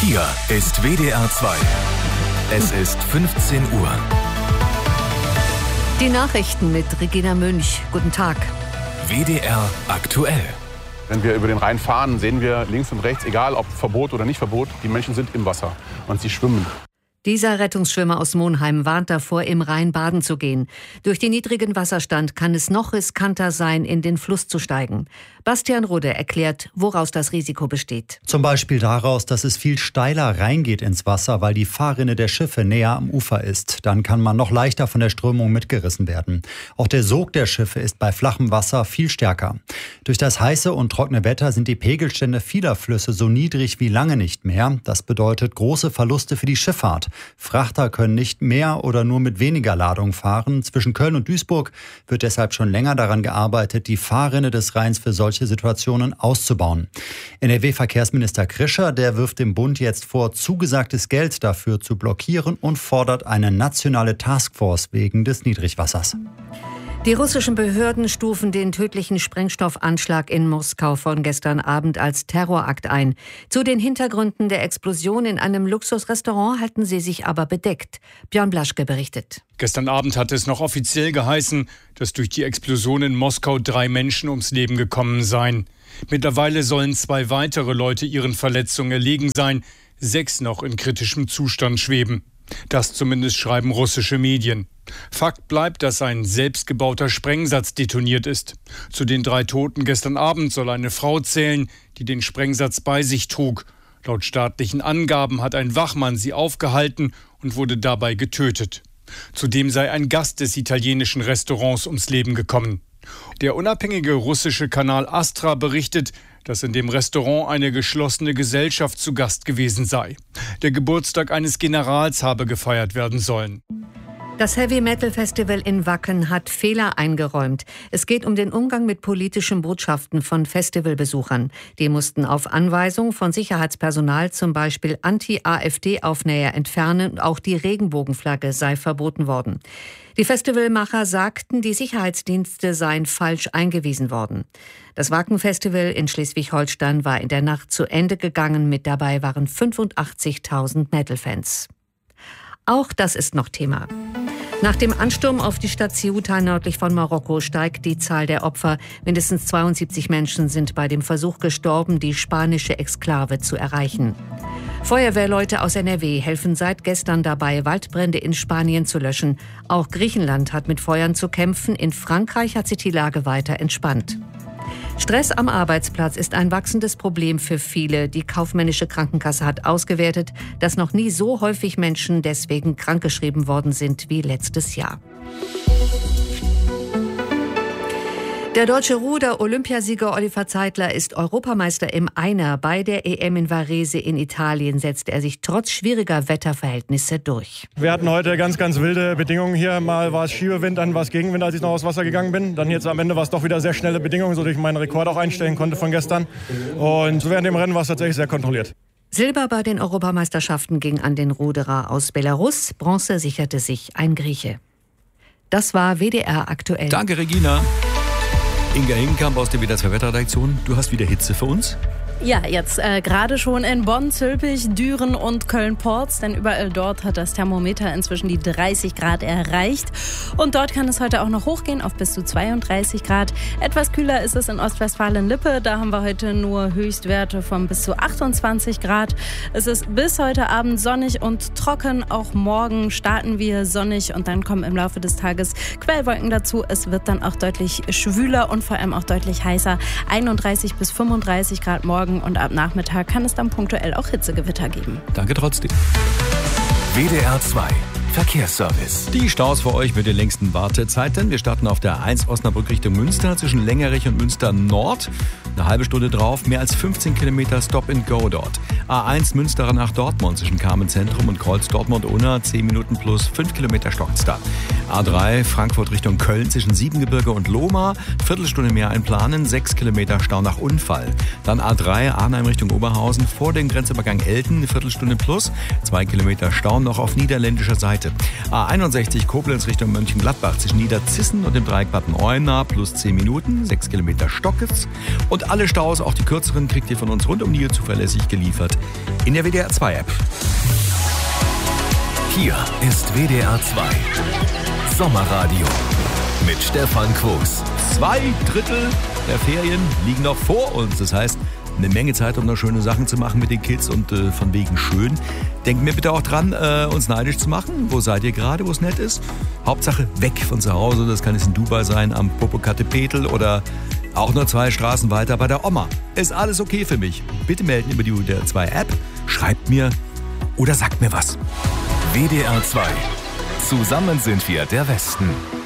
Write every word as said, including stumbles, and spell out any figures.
Hier ist W D R zwei. Es ist fünfzehn Uhr. Die Nachrichten mit Regina Münch. Guten Tag. W D R aktuell. Wenn wir über den Rhein fahren, sehen wir links und rechts, egal ob Verbot oder nicht Verbot, die Menschen sind im Wasser und sie schwimmen. Dieser Rettungsschwimmer aus Monheim warnt davor, im Rhein baden zu gehen. Durch den niedrigen Wasserstand kann es noch riskanter sein, in den Fluss zu steigen. Bastian Rudde erklärt, woraus das Risiko besteht. Zum Beispiel daraus, dass es viel steiler reingeht ins Wasser, weil die Fahrrinne der Schiffe näher am Ufer ist. Dann kann man noch leichter von der Strömung mitgerissen werden. Auch der Sog der Schiffe ist bei flachem Wasser viel stärker. Durch das heiße und trockene Wetter sind die Pegelstände vieler Flüsse so niedrig wie lange nicht mehr. Das bedeutet große Verluste für die Schifffahrt. Frachter können nicht mehr oder nur mit weniger Ladung fahren. Zwischen Köln und Duisburg wird deshalb schon länger daran gearbeitet, die Fahrrinne des Rheins für solche Situationen auszubauen. N R W-Verkehrsminister Krischer, der wirft dem Bund jetzt vor, zugesagtes Geld dafür zu blockieren und fordert eine nationale Taskforce wegen des Niedrigwassers. Die russischen Behörden stufen den tödlichen Sprengstoffanschlag in Moskau von gestern Abend als Terrorakt ein. Zu den Hintergründen der Explosion in einem Luxusrestaurant halten sie sich aber bedeckt. Björn Blaschke berichtet. Gestern Abend hatte es noch offiziell geheißen, dass durch die Explosion in Moskau drei Menschen ums Leben gekommen seien. Mittlerweile sollen zwei weitere Leute ihren Verletzungen erlegen sein, sechs noch in kritischem Zustand schweben. Das zumindest schreiben russische Medien. Fakt bleibt, dass ein selbstgebauter Sprengsatz detoniert ist. Zu den drei Toten gestern Abend soll eine Frau zählen, die den Sprengsatz bei sich trug. Laut staatlichen Angaben hat ein Wachmann sie aufgehalten und wurde dabei getötet. Zudem sei ein Gast des italienischen Restaurants ums Leben gekommen. Der unabhängige russische Kanal Astra berichtet, dass in dem Restaurant eine geschlossene Gesellschaft zu Gast gewesen sei. Der Geburtstag eines Generals habe gefeiert werden sollen. Das Heavy-Metal-Festival in Wacken hat Fehler eingeräumt. Es geht um den Umgang mit politischen Botschaften von Festivalbesuchern. Die mussten auf Anweisung von Sicherheitspersonal zum Beispiel Anti-A f D-Aufnäher entfernen und auch die Regenbogenflagge sei verboten worden. Die Festivalmacher sagten, die Sicherheitsdienste seien falsch eingewiesen worden. Das Wacken-Festival in Schleswig-Holstein war in der Nacht zu Ende gegangen. Mit dabei waren fünfundachtzigtausend Metal-Fans. Auch das ist noch Thema. Nach dem Ansturm auf die Stadt Ceuta nördlich von Marokko steigt die Zahl der Opfer. Mindestens zweiundsiebzig Menschen sind bei dem Versuch gestorben, die spanische Exklave zu erreichen. Feuerwehrleute aus N R W helfen seit gestern dabei, Waldbrände in Spanien zu löschen. Auch Griechenland hat mit Feuern zu kämpfen. In Frankreich hat sich die Lage weiter entspannt. Stress am Arbeitsplatz ist ein wachsendes Problem für viele. Die kaufmännische Krankenkasse hat ausgewertet, dass noch nie so häufig Menschen deswegen krankgeschrieben worden sind wie letztes Jahr. Der deutsche Ruder-Olympiasieger Oliver Zeitler ist Europameister im Einer. Bei der E M in Varese in Italien setzte er sich trotz schwieriger Wetterverhältnisse durch. Wir hatten heute ganz, ganz wilde Bedingungen hier. Mal war es Schiebewind, dann war es Gegenwind, als ich noch aufs Wasser gegangen bin. Dann jetzt am Ende war es doch wieder sehr schnelle Bedingungen, sodass ich meinen Rekord auch einstellen konnte von gestern. Und während dem Rennen war es tatsächlich sehr kontrolliert. Silber bei den Europameisterschaften ging an den Ruderer aus Belarus. Bronze sicherte sich ein Grieche. Das war W D R aktuell. Danke, Regina. Inga Hinkamp aus der W D R zwei Wetterredaktion. Du hast wieder Hitze für uns? Ja, jetzt äh, gerade schon in Bonn, Zülpich, Düren und Köln-Porz, denn überall dort hat das Thermometer inzwischen die dreißig Grad erreicht. Und dort kann es heute auch noch hochgehen auf bis zu zweiunddreißig Grad. Etwas kühler ist es in Ostwestfalen-Lippe, da haben wir heute nur Höchstwerte von bis zu achtundzwanzig Grad. Es ist bis heute Abend sonnig und trocken, auch morgen starten wir sonnig und dann kommen im Laufe des Tages Quellwolken dazu. Es wird dann auch deutlich schwüler und vor allem auch deutlich heißer, einunddreißig bis fünfunddreißig Grad morgen. Und ab Nachmittag kann es dann punktuell auch Hitzegewitter geben. Danke trotzdem. W D R zwei Verkehrsservice. Die Staus für euch mit den längsten Wartezeiten. Wir starten auf der eins Osnabrück Richtung Münster zwischen Längerich und Münster Nord. Eine halbe Stunde drauf, mehr als fünfzehn Kilometer Stop and Go dort. A eins Münster nach Dortmund zwischen Carmen-Zentrum und Kreuz Dortmund-Unna, zehn Minuten plus fünf Kilometer stockt's da. A drei Frankfurt Richtung Köln zwischen Siebengebirge und Lohmar, Viertelstunde mehr einplanen, sechs Kilometer Stau nach Unfall. Dann A drei Arnheim Richtung Oberhausen vor dem Grenzübergang Elten, eine Viertelstunde plus, zwei Kilometer Stau noch auf niederländischer Seite. A einundsechzig Koblenz Richtung Mönchengladbach zwischen Niederzissen und dem Dreieck Bad Neuenahr plus zehn Minuten, sechs Kilometer Stockes. Und alle Staus, auch die kürzeren, kriegt ihr von uns rund um Nil zuverlässig geliefert wird. In der W D R zwei App. Hier ist W D R zwei Sommerradio mit Stefan Quos. Zwei Drittel der Ferien liegen noch vor uns. Das heißt, eine Menge Zeit, um noch schöne Sachen zu machen mit den Kids und äh, von wegen schön. Denkt mir bitte auch dran, äh, uns neidisch zu machen. Wo seid ihr gerade, wo es nett ist? Hauptsache weg von zu Hause. Das kann jetzt in Dubai sein, am Popocatépetl oder auch nur zwei Straßen weiter bei der Oma. Ist alles okay für mich. Bitte melden über die W D R zwei App. Schreibt mir oder sagt mir was. W D R zwei. Zusammen sind wir der Westen.